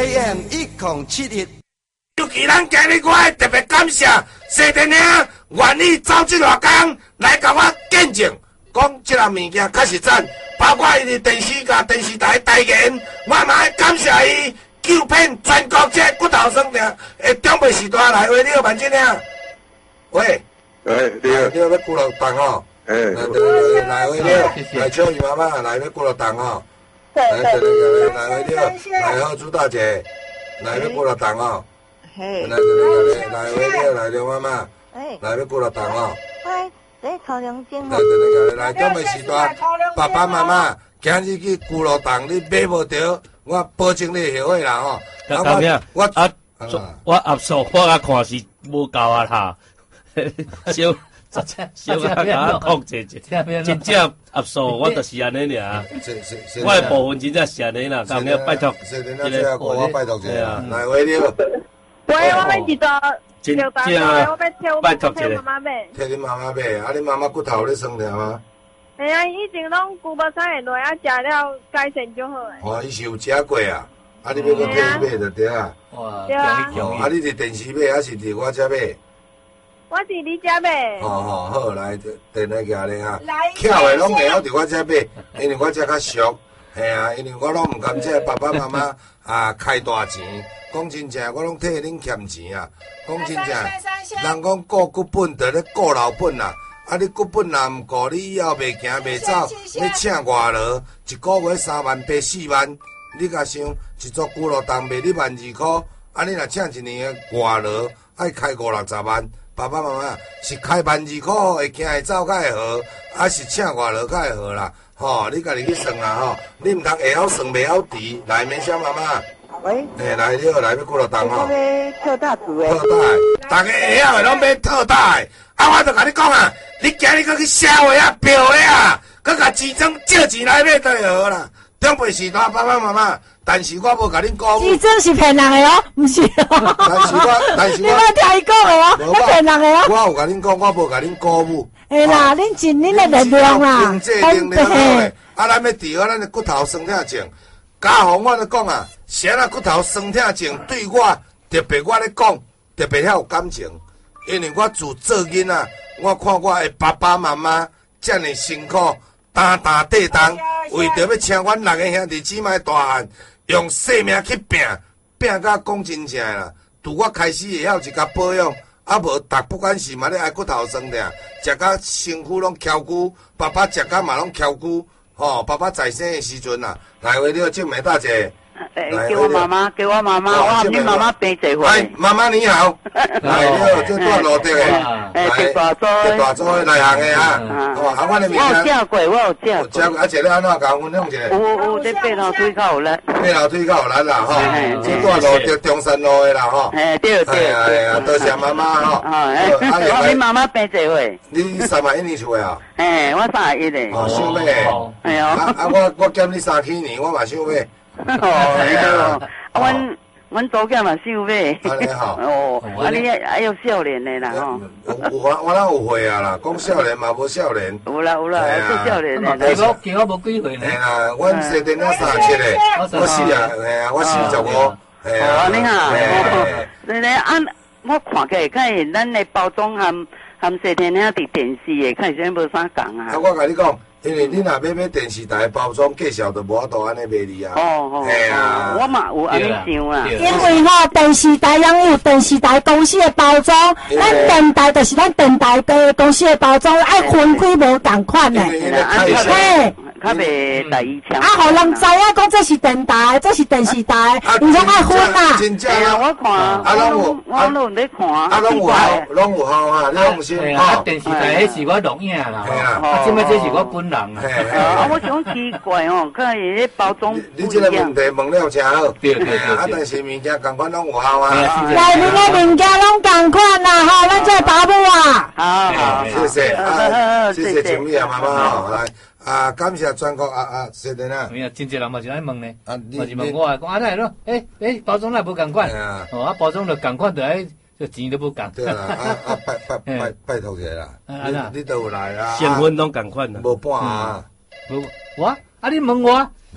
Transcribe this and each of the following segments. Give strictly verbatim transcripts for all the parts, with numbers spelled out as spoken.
A M 一零七一。 尤其咱今日我特别感谢谢电影愿意走这偌工来甲我见证，讲这个物件确实赞，包括伊的电视甲电视台代言，我嘛要感谢伊救骗全国这骨头酸痛诶中辈时代来喂，你好，万金啊，喂， 哎，你好， 你好，要鼓乐档吼， 哎， 来来来喂，你好，来秋雨妈妈来要鼓乐档吼，来来来来喂，你好，来好朱大姐，来要鼓乐档吼。来来来来来，喂，你好，来刘妈妈，来要过来档哦。 哎，在超良金来来来来，中午时段，爸爸妈妈，今日去鼓乐档，你买无着，我保证你后悔啦吼。 干咩？我啊，我压缩我啊看是无够啊哈，小小啊甲控制者，真正压缩我就是安尼尔。我的部分真正是安尼啦，干咩？拜托， 这个我拜托者啊，来喂你好。 喂，我们几多？ 真正拜托一下， 替你妈妈买，啊，你妈妈骨头咧酸痛吗？ 哎呀，以前拢骨无啥会落，啊，食了改善就好诶。 哦，伊是有食过啊，啊，你要搁替伊买就对啊。 哇， 对啊。 哦，啊，你伫电视买还是伫我遮买？ 我是你遮买。 哦哦，好，来电来家咧哈，巧诶拢会晓伫我遮买，因为我遮较俗，系啊，因为我拢毋甘这爸爸妈妈啊开大钱。讲真正，我拢替恁欠钱啊！讲真正，人讲顾骨本得咧顾老本啊！啊，你骨本若毋顾，你以后袂行袂走，你请外劳一个月三万八四万，你甲想一组骨落当卖你万二箍，啊，你若请一年的外劳，爱开五六十万，爸爸妈妈是开万二箍会行会走较会好，还是请外劳较会好啦？吼，你家己去算啦吼，你毋通会晓算袂晓除，来免小妈妈。 喂， 诶，来你好，来要过来档吼。 我要特大组诶。 特大，大家会晓诶，拢买特大诶。啊，我著甲你讲啊，你今日搁去社会啊，票诶啊，搁甲钱庄借钱来买就好啦。长辈时代爸爸妈妈，但是我无甲恁鼓舞。 钱庄是骗人诶哦，毋是哦。 但是我，但是我， 你莫听伊讲诶哦，我骗人诶哦。 我有甲恁讲，我无甲恁鼓舞。 诶啦，恁尽恁诶力量啦， 经济能力好诶。啊，咱要治好咱诶骨头酸痛症。家父我咧讲啊，谁啊骨头酸痛症对我特别我咧讲特别遐有感情，因为我自做囡仔，我看我的爸爸妈妈遮尔辛苦，担担地当，为着要请阮六个兄弟姊妹大汉，用性命去拼，拼甲讲真正啦。拄我开始会晓一甲保养，啊无逐不管是嘛咧爱骨头酸痛，食甲身躯拢翘骨，爸爸食甲嘛拢翘骨。哦，爸爸在生的时阵啊，来为了静美大姐， 给我妈妈，给我妈妈，我和你妈妈陪一回。 哎，妈妈你好，来你好，这段路的， 来大组的，大组的内行的啊，哦，啊，我的名我有食过，我有食过。 食过，啊，这咧安怎甲我分享一下？ 有有，这八楼腿较有力。 八楼腿较有力啦，吼，这段路的中山路的啦，吼。 哎，对对对。 多谢妈妈吼。 哎，我你妈妈陪一回。 你三十一年出的啊？ 哎，我三十一的。 哦，想买。哎呦。啊啊，我我减你三七年，我嘛想买。 哦，啊，阮阮祖囝嘛想买。 安尼吼。 哦，啊，你还有少年的啦吼。 有我我哪有岁啊啦？讲少年嘛无少年。 有啦有啦，做少年的。 其我其我无几岁呢。 嘿啦，阮生电了三十七嘞，我四啊，嘿啊，我四十五。嘿啊， 你看，你咧按我看起来，看见咱的包装含含细天遐伫电视的，看起来无啥共啊。 啊，我甲你讲。因为你若要买电视台包装介绍，就无法度安尼卖你啊。 哦哦， 系啊， 我嘛有安尼想啊。 因为吼电视台拥有电视台公司的包装，咱电台就是咱电台的公司的包装，爱分开无共款的。 嘿。较袂第一枪。 啊，互人知影讲这是电台，这是电视台，唔通爱分啦。 真正啊，我看，啊拢有，我拢咧看， 啊拢有效，拢有效啊，你放心。 啊，电视台迄是我录影啦，啊，即摆这是我本人啊。 啊，我想奇怪哦，看伊咧包装不一样。 你这个问题问了真好。 对对对。 啊，但是物件共款拢有效啊。 内面的物件拢共款啦，吼，咱做保姆啊。 好好， 谢谢啊，谢谢景丽啊，妈妈好，来。啊，感谢全国啊啊，是的呢。 没有，真侪人嘛是安问呢，嘛是问我啊，讲啊来咯，诶诶，包装来无共款，哦，啊包装就共款，就爱就钱都不共。 对啦，啊啊拜拜拜拜托者啦，你你都有来啊。 成分拢共款啦， 无半啊。 无我啊，你问我，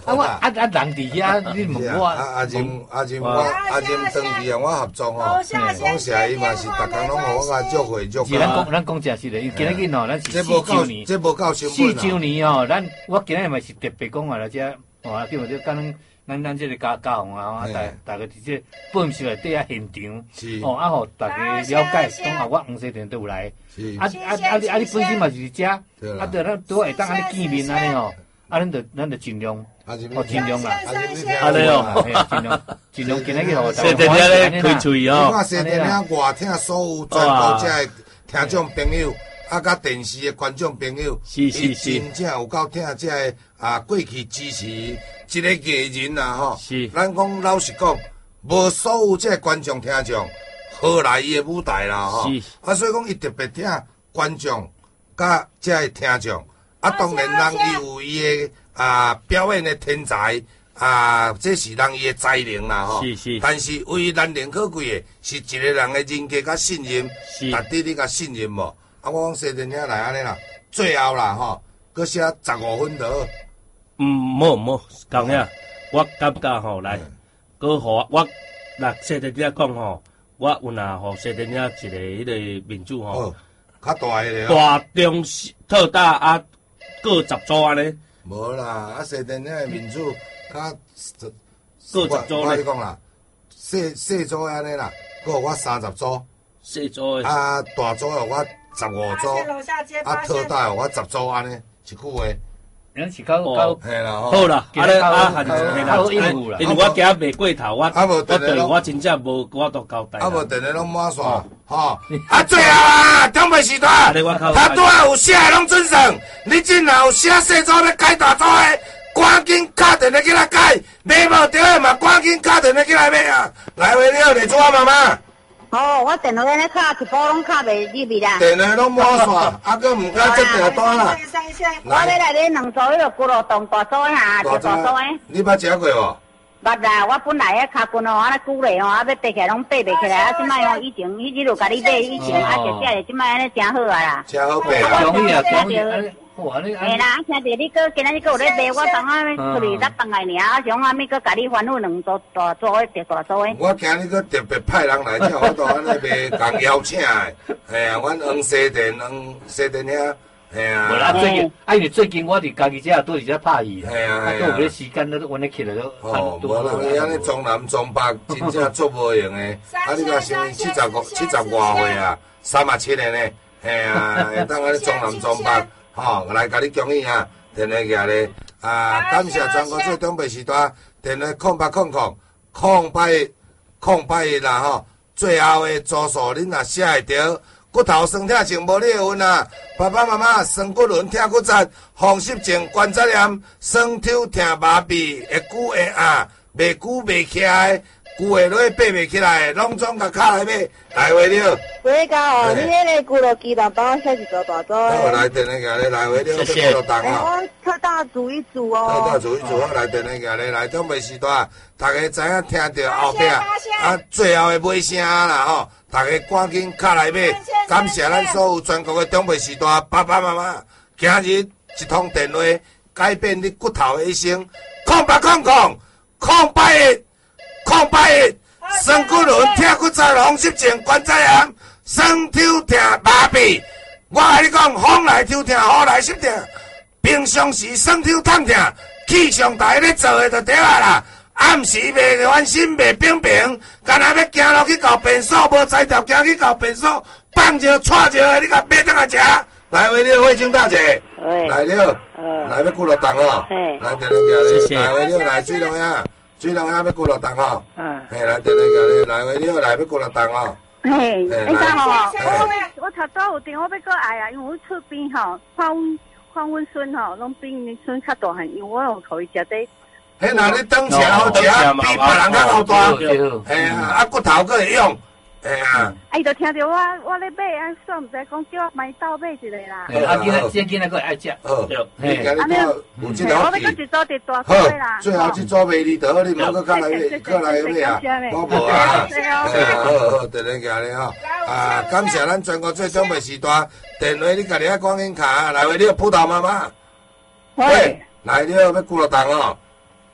啊我啊啊人伫遐，你问我。 啊阿金阿金我阿金登记啊，我合作吼，讲实伊嘛是逐工拢互我甲祝贺祝贺。 是咱讲咱讲正实的，因今仔日吼，咱是四周年， 这无够成本四周年吼，咱我今仔日嘛是特别讲话啦，遮哦，叫做讲咱咱咱这个家家红啊，大大家伫这本室内底啊现场，哦啊，互大家了解，讲啊，我黄西田都有来，啊啊啊你啊你本身嘛是遮，啊对，咱拄会当安尼见面安尼吼。啊，咱就咱就尽量，哦尽量啦， 安尼哦， 尽量尽量今仔日吼， 谢谢你咧开喙哦。 我谢谢你外听所有全国遮的听众朋友，啊，甲电视的观众朋友， 是是是， 真正有够听遮个啊过去支持一个艺人啊吼。 是， 咱讲老实讲，无所有遮观众听众好来伊的舞台啦吼。是，啊，所以讲伊特别听观众甲遮个听众。啊，当然人伊有伊的啊表演的天才啊，这是人伊的才能啦吼。 是是。 但是唯难能可贵的，是一个人的人格甲信任， 是。 值得你甲信任无？啊，我讲西田兄来安尼啦，最后啦吼，搁写十五分就好。 嗯，冇冇，讲遐，我感觉吼来，搁互我，那西田兄讲吼，我有若互西田兄一个迄个民主吼， 较大个大中特大啊。各十组安尼， 无啦，啊，西田遐民主较各十组咧。 我你讲啦，细细组安尼啦，搁我三十组。 细组诶。 啊，大组互我十五组，啊，特大互我十组安尼，一句话。 咱是够够， 嘿啦吼。 好啦，啊咧啊，系啦，因为我惊袂过头，我我对我真正无我都交代。 啊无，电话拢满线，吼。啊，最后啊，中北时段，他拄啊有写拢准算，你真若有写细组要改大组的，赶紧打电话去来改，买无着的嘛，赶紧打电话去来买啊！来回了，你做我妈妈。 哦，我电话安尼卡一部拢卡袂入去啦。 电话拢满线，啊，搁毋敢接订单啦。 我要来你两组迄个骨碌冻大组哈，就大组诶。 你捌食过无？ 捌啦，我本来迄脚筋哦，安尼骨咧吼，啊要爬起来拢爬袂起来，啊，即摆哦，以前以前就甲你买，以前啊，就食咧，即摆安尼真好啊啦。 真好爬啦。 容易啊，容易。 嘿啦，听着你搁今仔日搁有咧卖，我当下出去搭饭来尔，啊，想阿咪搁甲你吩咐两组大组诶，大组诶。 我今日搁特别派人来，叫我都安尼卖，共邀请诶。嘿啊，阮黄西田、黄西田遐，嘿啊。 无啦，最近，啊，因为最近我伫家己遮都是遮拍戏， 嘿啊， 啊，都有咧时间咧，阮咧起来都。 哦，无啦，伊安尼中南中北真正做无用诶。啊，你讲像七十五、七十外岁啊，三十七个呢，嘿啊，会当安尼中南中北。吼、哦，来甲你恭喜啊！电话举咧，啊，感谢全国最中北时代电话空八空空空八空八一啦吼，最后的组数恁若写会着，骨头酸痛性无你份啊！爸爸妈妈酸骨轮痛骨折，风湿症关节炎，酸抽痛麻痹，会久会压，袂久袂起来。久下落爬袂起来，拢总甲卡来买，来回了。 回家哦，你迄个骨碌鸡蛋帮我写一组大组诶。 好，来电话举咧，来回了，要骨碌蛋哦。 我特大煮一煮哦。 特大煮一煮，我来电话举咧，来中北时代，大家知影听着后壁啊，最后的尾声啦吼，大家赶紧卡来买，感谢咱所有全国的中北时代爸爸妈妈，今日一通电话改变你骨头的一生，空八空空空八一。空八一，酸骨轮、痛骨折、风湿症、关节炎、酸抽痛、麻痹。我甲你讲，风来抽痛，雨来湿痛。平常时酸抽痛痛，气象台咧做的就对啊啦。暗时袂安心，袂平平，干那要行落去到便所，无才调行去到便所，放尿、踹尿的，你甲买倒来食。来，为了慧清大姐，来了，来要骨碌蛋哦，来电话举咧，来为了来水龙呀。水龙虾要骨碌蛋吼，嗯，嘿，来电话举咧，来为了来要骨碌蛋吼， 嘿，你讲吼， 我我头早有电话要过来啊，因为我厝边吼，看阮看阮孙吼，拢比阮孙较大汉，因为我有互伊食啲。 嘿，那你当车好食，比别人较好大，嘿啊，啊骨头佫会用。哎呀！ 啊，伊就听着我我咧买，啊，煞毋知讲叫我买倒买一个啦。 啊，今仔今仔个爱食。 好，嘿，今日有这条我要搁一组地大块啦。 最后一组卖你得，你莫搁较来搁来买啊！我无啊。好好，电话举咧吼。啊，感谢咱全国最中北时代电话，你家己啊赶紧卡来为你葡萄妈妈。喂，来了要骨碌蛋哦。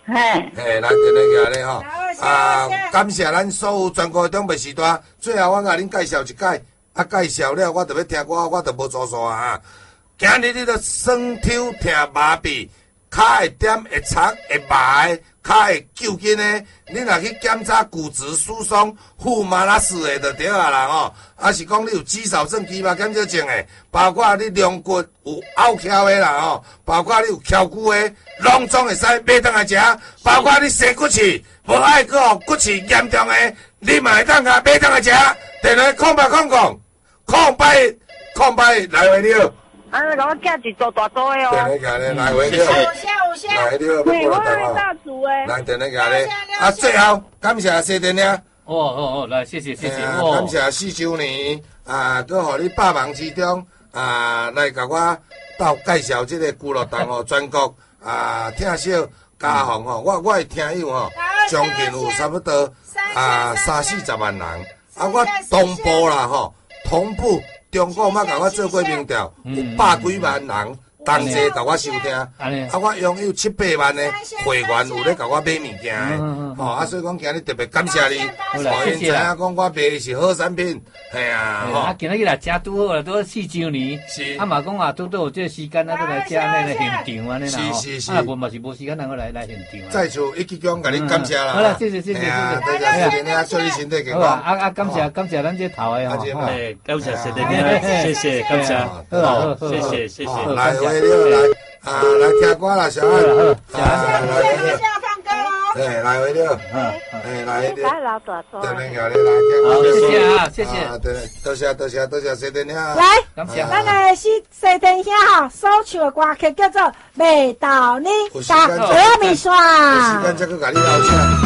嘿， 嘿，咱今日个咧吼，啊，感谢咱所有全国中北时段。最后我甲恁介绍一解，啊，介绍了我就要听歌，我就无做错啊。今日你着酸抽疼麻痹，骹会点会插会麻的，骹会揪筋的，你若去检查骨质疏松、副马拉斯的就对啊啦吼。啊是讲你有肌少症、肌肉减少症的，包括你龙骨有拗翘的啦吼，包括你有翘骨的，拢总会使买倒来食。包括你生骨刺，无爱个骨刺严重的，你嘛会当甲买倒来食。电话空白空空，空白空白来回了。 啊，我囝是做大做的哦。 电话甲你来回了，来回了， 对，我来大厨诶。 来电话甲你，啊，最后感谢谢电话。 哦哦哦，来，谢谢谢谢， 哦，感谢四周年啊，佮互你百忙之中啊，来甲我到介绍这个娱乐档哦，全国啊听小家访哦，我我的听友哦，将近有差不多啊三四十万人，啊，我同步啦吼，同步中国嘛甲我做过民调，有百几万人。同齐甲我收听，啊，我拥有七八万的会员有咧甲我买物件的，吼，啊，所以讲今日特别感谢你，互因知影讲我卖的是好产品，系啊，吼。 啊，今日来食拄好啦，拄四周年， 是， 啊嘛讲啊，拄拄有这个时间啊，都来食那个现场安尼啦， 是是是， 啊，无嘛是无时间，能够来来现场。 再次一鞠躬甲你感谢啦， 好啦，谢谢谢谢谢谢， 多谢谢谢，祝你身体健康。 啊啊，感谢感谢咱这头的吼， 哎，感谢谢谢谢谢感谢，好，谢谢谢谢， 来回了来。啊，来听歌啦，小安，啊，来回了， 放歌哦， 哎，来回了，哎，来回了， 老大做， 等你下来来听歌， 谢谢啊，谢谢， 多谢多谢多谢谢电话， 来， 感谢， 咱来是西电兄吼，所唱的歌曲叫做《袂到你》，加俄米刷， 有时间再去甲你聊请。